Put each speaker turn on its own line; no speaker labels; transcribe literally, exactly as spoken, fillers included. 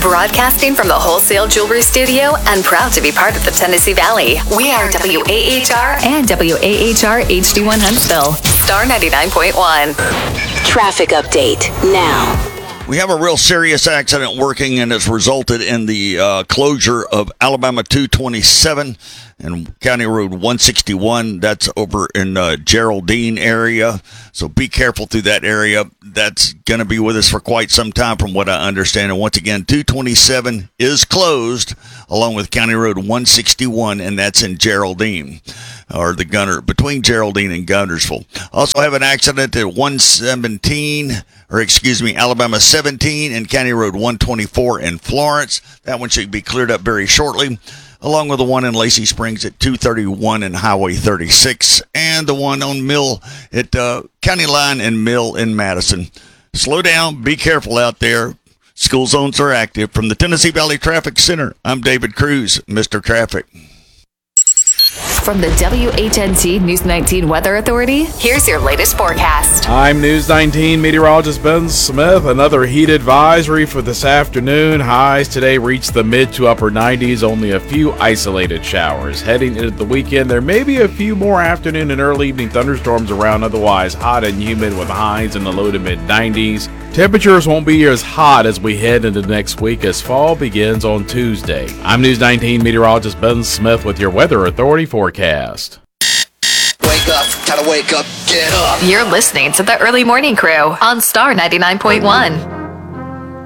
Broadcasting from the Wholesale Jewelry Studio and proud to be part of the Tennessee Valley. We are W A H R and W A H R H D one Huntsville. Star ninety-nine point one.
Traffic update now.
We have a real serious accident working, and it's resulted in the uh, closure of Alabama two twenty-seven and County Road one sixty-one. That's over in uh, Geraldine area. So be careful through that area. That's going to be with us for quite some time from what I understand. And once again, two twenty-seven is closed along with County Road one sixty-one, and that's in Geraldine, or the Gunner, between Geraldine and Gunnersville. Also have an accident at one seventeen, or excuse me, Alabama seventeen and County Road one twenty-four in Florence. That one should be cleared up very shortly, along with the one in Lacey Springs at two thirty-one and Highway thirty-six, and the one on Mill at uh, County Line and Mill in Madison. Slow down, be careful out there. School zones are active. From the Tennessee Valley Traffic Center, I'm David Cruz, Mister Traffic.
From the W H N T News nineteen Weather Authority, here's your latest forecast.
I'm News nineteen meteorologist Ben Smith. Another heat advisory for this afternoon. Highs today reach the mid to upper nineties, only a few isolated showers. Heading into the weekend, there may be a few more afternoon and early evening thunderstorms around, otherwise hot and humid with highs in the low to mid nineties. Temperatures won't be as hot as we head into next week as fall begins on Tuesday. I'm News nineteen meteorologist Ben Smith with your Weather Authority forecast.
Wake up, gotta wake up, get up.
You're listening to the Early Morning Crew on Star ninety-nine point one.